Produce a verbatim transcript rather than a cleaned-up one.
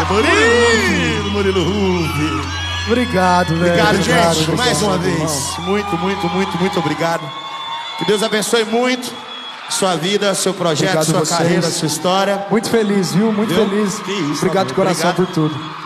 Murilo, Murilo Huck. Obrigado, velho. Obrigado, obrigado, gente. obrigado, Mais uma irmão. vez. Muito, muito, muito, muito obrigado. Que Deus abençoe muito sua vida, seu projeto, Obrigado sua vocês. carreira, sua história. Muito feliz, viu? Muito Viu? feliz. Que isso, Obrigado de amigo. coração Obrigado. por tudo.